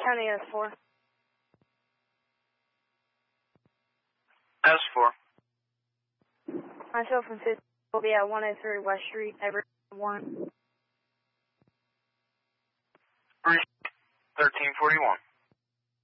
County S4. S4. Myself and 50 will be at 103 West Street, every 1. 1341.